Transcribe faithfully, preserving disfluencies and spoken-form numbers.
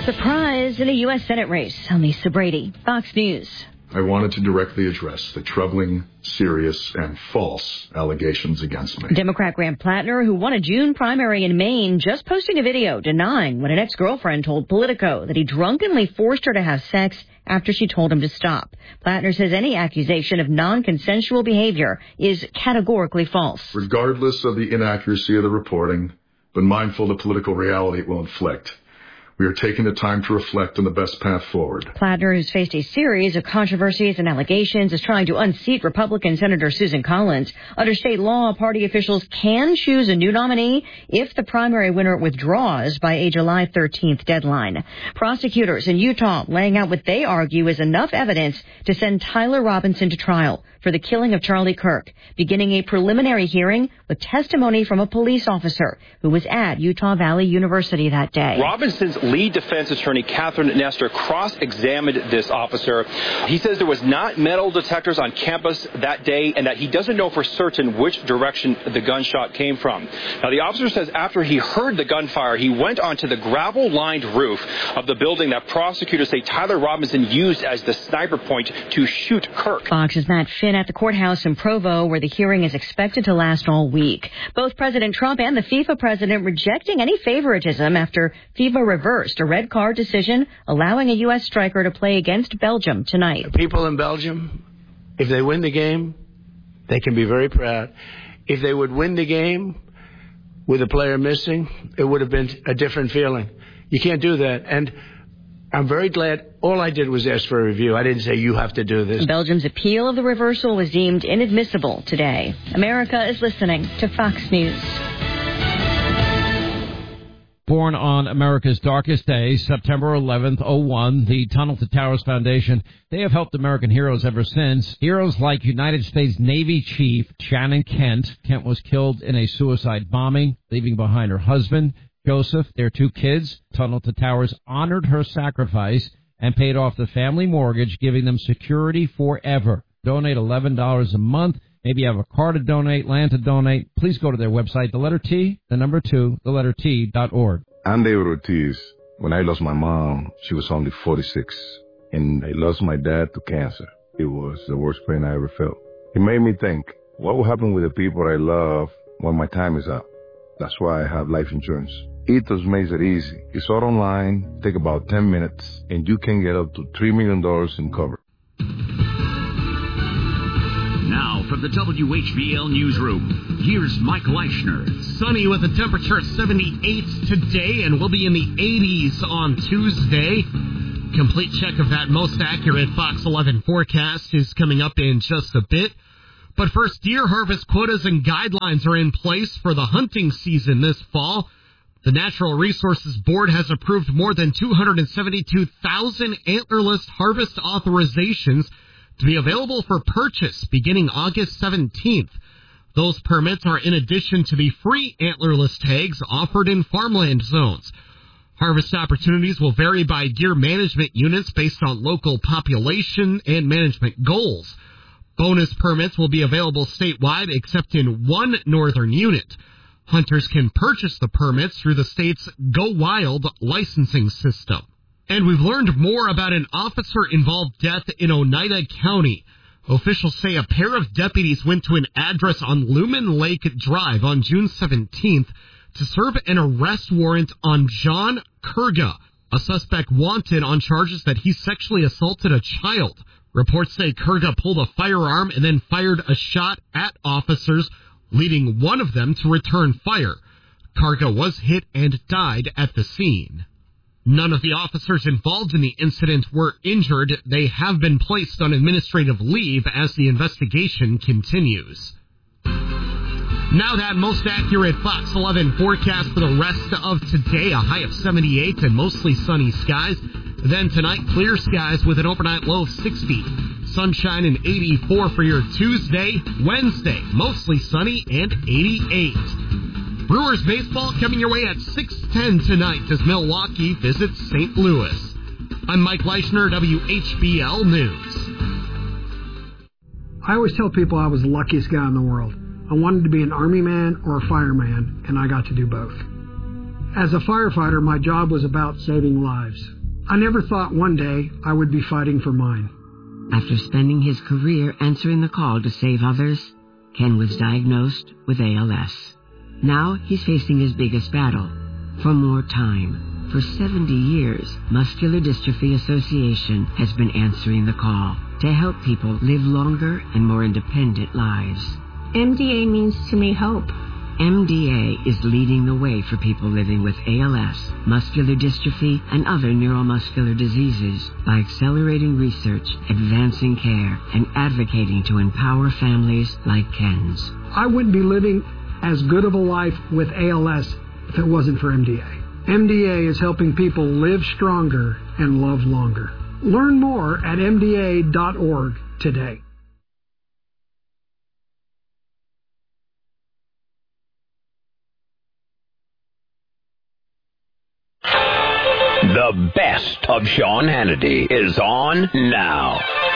surprise in a U S Senate race. I'm Lisa Brady, Fox News. I wanted to directly address the troubling, serious, and false allegations against me. Democrat Graham Plattner, who won a June primary in Maine, just posting a video denying when an ex-girlfriend told Politico that he drunkenly forced her to have sex after she told him to stop. Plattner says any accusation of non-consensual behavior is categorically false. Regardless of the inaccuracy of the reporting, but mindful of the political reality it will inflict, we are taking the time to reflect on the best path forward. Plattner, who's faced a series of controversies and allegations, is trying to unseat Republican Senator Susan Collins. Under state law, party officials can choose a new nominee if the primary winner withdraws by a July thirteenth deadline. Prosecutors in Utah laying out what they argue is enough evidence to send Tyler Robinson to trial for the killing of Charlie Kirk, beginning a preliminary hearing with testimony from a police officer who was at Utah Valley University that day. Robinson's lead defense attorney, Catherine Nestor, cross-examined this officer. He says there was not metal detectors on campus that day and that he doesn't know for certain which direction the gunshot came from. Now, the officer says after he heard the gunfire, he went onto the gravel-lined roof of the building that prosecutors say Tyler Robinson used as the sniper point to shoot Kirk. Fox's Matt Finn at the courthouse in Provo, where the hearing is expected to last all week. Both President Trump and the FIFA president rejecting any favoritism after FIFA reversed a red card decision allowing a U S striker to play against Belgium tonight. People in Belgium, if they win the game, they can be very proud. If they would win the game with a player missing, it would have been a different feeling. You can't do that. And I'm very glad. All I did was ask for a review. I didn't say you have to do this. Belgium's appeal of the reversal was deemed inadmissible today. America is listening to Fox News. Born on America's darkest day, September eleventh, oh one, the Tunnel to Towers Foundation, they have helped American heroes ever since. Heroes like United States Navy Chief Shannon Kent. Kent was killed in a suicide bombing, leaving behind her husband, Joseph, their two kids. Tunnel to Towers honored her sacrifice and paid off the family mortgage, giving them security forever. Donate eleven dollars a month. Maybe you have a car to donate, land to donate. Please go to their website, the letter T, the number two, the letter T dot org. I'm David Ortiz. When I lost my mom, she was only forty-six. And I lost my dad to cancer. It was the worst pain I ever felt. It made me think, what will happen with the people I love when my time is up? That's why I have life insurance. Ethos makes it easy. It's all online, take about ten minutes, and you can get up to three million dollars in cover. Now from the W H B L Newsroom, here's Mike Leischner. Sunny with a temperature of seventy-eight today, and we'll be in the eighties on Tuesday. Complete check of that most accurate Fox eleven forecast is coming up in just a bit. But first, deer harvest quotas and guidelines are in place for the hunting season this fall. The Natural Resources Board has approved more than two hundred seventy-two thousand antlerless harvest authorizations to be available for purchase beginning August seventeenth. Those permits are in addition to the free antlerless tags offered in farmland zones. Harvest opportunities will vary by deer management units based on local population and management goals. Bonus permits will be available statewide except in one northern unit. Hunters can purchase the permits through the state's Go Wild licensing system. And we've learned more about an officer-involved death in Oneida County. Officials say a pair of deputies went to an address on Lumen Lake Drive on June seventeenth to serve an arrest warrant on John Kurga, a suspect wanted on charges that he sexually assaulted a child. Reports say Kurga pulled a firearm and then fired a shot at officers, leading one of them to return fire. Kurga was hit and died at the scene. None of the officers involved in the incident were injured. They have been placed on administrative leave as the investigation continues. Now that most accurate Fox eleven forecast for the rest of today, a high of seventy-eight and mostly sunny skies. Then tonight, clear skies with an overnight low of sixty. Sunshine and eighty-four for your Tuesday. Wednesday, mostly sunny and eighty-eight. Brewers baseball coming your way at six ten tonight as Milwaukee visits Saint Louis. I'm Mike Leischner, W H B L News. I always tell people I was the luckiest guy in the world. I wanted to be an Army man or a fireman, and I got to do both. As a firefighter, my job was about saving lives. I never thought one day I would be fighting for mine. After spending his career answering the call to save others, Ken was diagnosed with A L S. Now he's facing his biggest battle, for more time. For seventy years, Muscular Dystrophy Association has been answering the call to help people live longer and more independent lives. M D A means to me hope. M D A is leading the way for people living with A L S, muscular dystrophy, and other neuromuscular diseases by accelerating research, advancing care, and advocating to empower families like Ken's. I wouldn't be living as good of a life with A L S if it wasn't for M D A. M D A is helping people live stronger and love longer. Learn more at M D A dot org today. The best of Sean Hannity is on now.